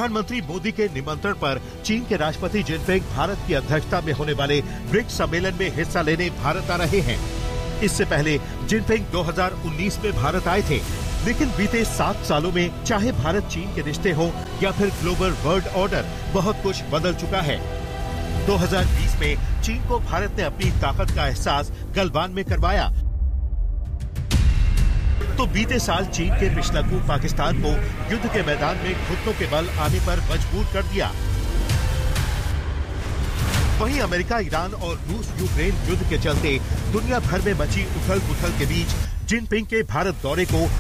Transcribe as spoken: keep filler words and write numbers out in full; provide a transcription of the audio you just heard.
प्रधानमंत्री मोदी के निमंत्रण पर चीन के राष्ट्रपति जिनपिंग भारत की अध्यक्षता में होने वाले ब्रिक्स सम्मेलन में हिस्सा लेने भारत आ रहे हैं। इससे पहले जिनपिंग दो हज़ार उन्नीस में भारत आए थे, लेकिन बीते सात सालों में चाहे भारत चीन के रिश्ते हो या फिर ग्लोबल वर्ल्ड ऑर्डर, बहुत कुछ बदल चुका है। दो हज़ार बीस में चीन को भारत ने अपनी ताकत का एहसास गलवान में करवाया, तो बीते साल चीन के पिछलग्गू पाकिस्तान को युद्ध के मैदान में घुटनों के बल आने पर मजबूर कर दिया। वहीं अमेरिका, ईरान और रूस यूक्रेन युद्ध के चलते दुनिया भर में मची उथल पुथल के बीच जिनपिंग के भारत दौरे को